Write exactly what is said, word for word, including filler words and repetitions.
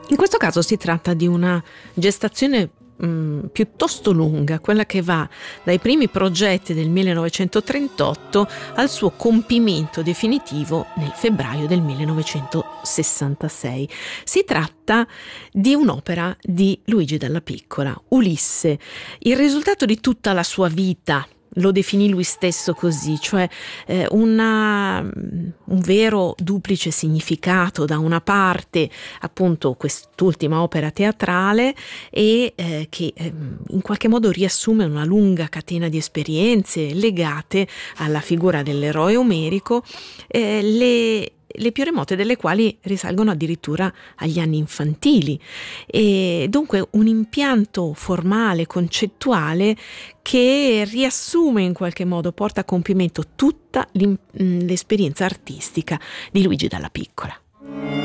In questo caso si tratta di una gestazione mh, piuttosto lunga, quella che va dai primi progetti del millenovecentotrentotto al suo compimento definitivo nel febbraio del millenovecentosessantasei. Si tratta di un'opera di Luigi Dalla Piccola, Ulisse, il risultato di tutta la sua vita. Lo definì lui stesso così, cioè eh, una, un vero duplice significato: da una parte appunto quest'ultima opera teatrale e eh, che eh, in qualche modo riassume una lunga catena di esperienze legate alla figura dell'eroe omerico, eh, le le più remote delle quali risalgono addirittura agli anni infantili, e dunque un impianto formale, concettuale, che riassume in qualche modo, porta a compimento tutta l'esperienza artistica di Luigi Dalla Piccola.